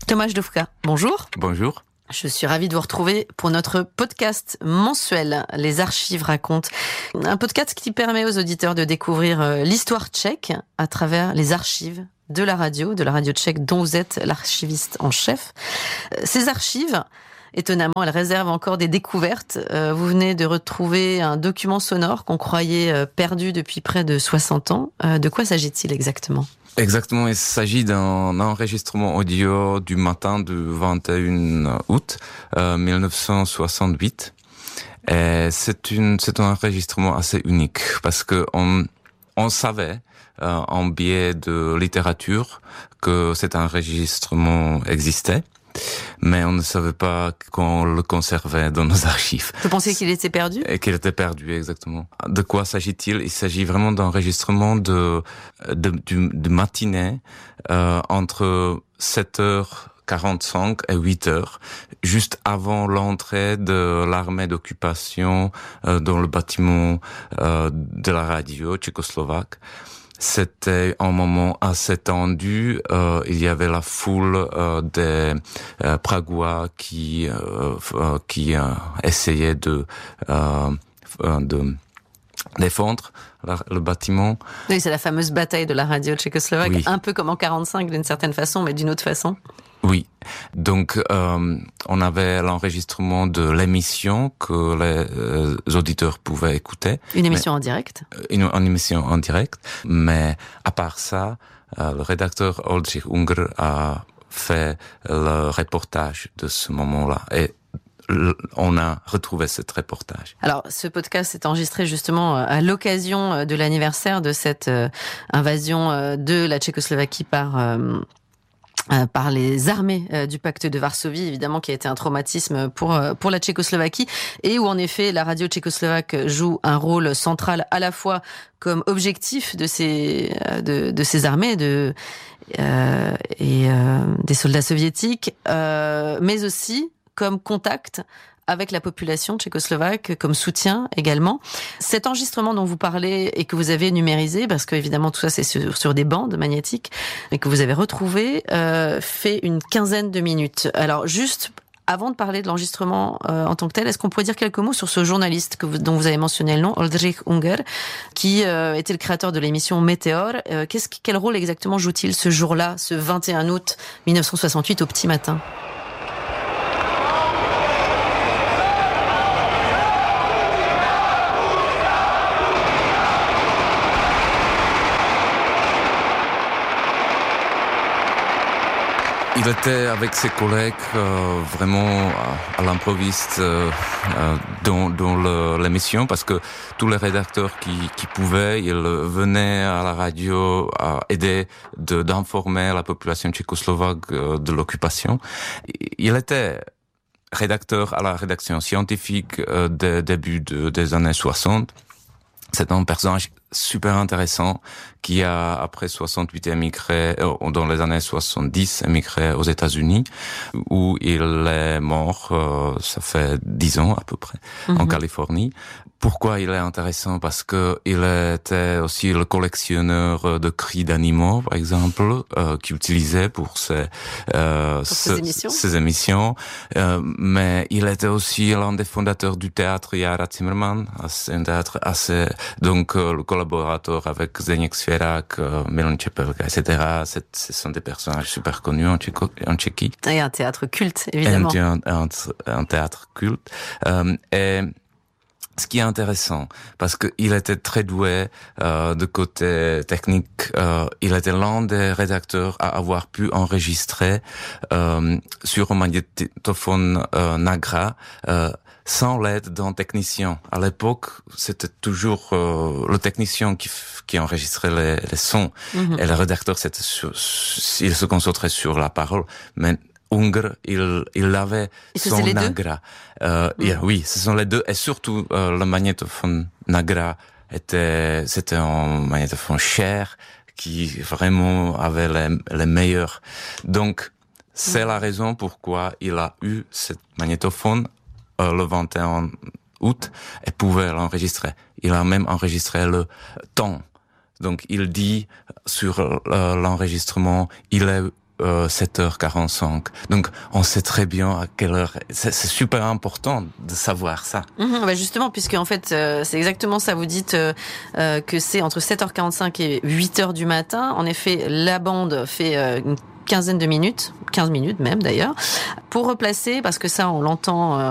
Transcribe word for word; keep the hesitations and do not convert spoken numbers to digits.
Tomasz Dówka, bonjour. Bonjour. Je suis ravie de vous retrouver pour notre podcast mensuel, Les Archives racontent. Un podcast qui permet aux auditeurs de découvrir l'histoire tchèque à travers les archives de la radio, de la radio tchèque dont vous êtes l'archiviste en chef. Ces archives, étonnamment, elles réservent encore des découvertes. Vous venez de retrouver un document sonore qu'on croyait perdu depuis près de soixante ans. De quoi s'agit-il exactement ? Exactement, il s'agit d'un enregistrement audio du matin du vingt et un août euh, mille neuf cent soixante-huit. Et c'est une, c'est un enregistrement assez unique parce que on, on savait euh, en biais de littérature que cet enregistrement existait. Mais on ne savait pas qu'on le conservait dans nos archives. Vous pensiez qu'il était perdu ? Et qu'il était perdu, exactement. De quoi s'agit-il ? Il s'agit vraiment d'enregistrement de, de, de, de matinée, euh, entre sept heures quarante-cinq et huit heures, juste avant l'entrée de l'armée d'occupation euh, dans le bâtiment euh, de la radio tchécoslovaque. C'était un moment assez tendu. Euh, il y avait la foule euh, des euh, Pragois qui euh, euh, qui euh, essayaient de euh, de défendre la, le bâtiment. Oui, c'est la fameuse bataille de la radio tchécoslovaque, oui. Un peu comme en quarante-cinq d'une certaine façon, mais d'une autre façon. Oui, donc euh, on avait l'enregistrement de l'émission que les euh, auditeurs pouvaient écouter. Une émission mais, en direct. Une, une émission en direct, mais à part ça, euh, le rédacteur Oldřich Unger a fait le reportage de ce moment-là et on a retrouvé ce reportage. Alors, ce podcast est enregistré justement à l'occasion de l'anniversaire de cette euh, invasion euh, de la Tchécoslovaquie par euh, Euh, par les armées euh, du pacte de Varsovie, évidemment, qui a été un traumatisme pour euh, pour la Tchécoslovaquie, et où en effet la radio tchécoslovaque joue un rôle central à la fois comme objectif de ces euh, de de ces armées de euh, et euh, des soldats soviétiques, euh, mais aussi comme contact avec la population tchécoslovaque, comme soutien également. Cet enregistrement dont vous parlez et que vous avez numérisé, parce que évidemment tout ça c'est sur, sur des bandes magnétiques, et que vous avez retrouvé, euh, fait une quinzaine de minutes. Alors juste avant de parler de l'enregistrement euh, en tant que tel, est-ce qu'on pourrait dire quelques mots sur ce journaliste que vous, dont vous avez mentionné le nom, Oldřich Unger, qui euh, était le créateur de l'émission Météor. Euh, qu'est-ce, quel rôle exactement joue-t-il ce jour-là, ce vingt et un août mille neuf cent soixante-huit au petit matin ? Il était avec ses collègues euh, vraiment à, à l'improviste euh, euh, dans, dans le, l'émission parce que tous les rédacteurs qui, qui pouvaient, ils venaient à la radio à aider de, d'informer la population tchécoslovaque euh, de l'occupation. Il était rédacteur à la rédaction scientifique euh, des débuts de, des années soixante. C'est un personnage super intéressant qui a, après soixante-huit, émigré, euh, dans les années soixante-dix, émigré aux États-Unis, où il est mort, euh, ça fait dix ans à peu près, mm-hmm. en Californie. Pourquoi il est intéressant? Parce que il était aussi le collectionneur de cris d'animaux, par exemple, euh, qu'il utilisait pour ses, euh, pour ses, ses émissions. Ses émissions. Euh, mais il était aussi l'un des fondateurs du théâtre Jára Zimmermann, un théâtre assez, donc, euh, le collaborateur avec Zdeněk Svěrák, euh, Milan Čepelka, et cetera. C'est, ce sont des personnages super connus en, Tchéco, en Tchéquie. Et un théâtre culte, évidemment. Et un, un, un théâtre culte. Euh, et, ce qui est intéressant, parce que il était très doué euh, de côté technique. Euh, il était l'un des rédacteurs à avoir pu enregistrer euh, sur un magnétophone euh, Nagra euh, sans l'aide d'un technicien. À l'époque, c'était toujours euh, le technicien qui, qui enregistrait les, les sons, mm-hmm. et le rédacteur, c'était sur, il se concentrait sur la parole. Mais Unger, il, il avait son Nagra. Euh, mmh. yeah, oui, ce sont les deux. Et surtout, euh, le magnétophone Nagra était, c'était un magnétophone cher qui vraiment avait les, les meilleurs. Donc, c'est mmh. la raison pourquoi il a eu ce magnétophone euh, le vingt et un août et pouvait l'enregistrer. Il a même enregistré le temps. Donc, il dit sur euh, l'enregistrement, il est euh, sept heures quarante-cinq. Donc, on sait très bien à quelle heure. C'est, c'est super important de savoir ça. Mmh, bah justement, puisque en fait, euh, c'est exactement ça. Vous dites euh, euh, que c'est entre sept heures quarante-cinq et huit heures du matin. En effet, la bande fait euh, une quinzaine de minutes, quinze minutes même d'ailleurs, pour replacer, parce que ça, on l'entend. Euh,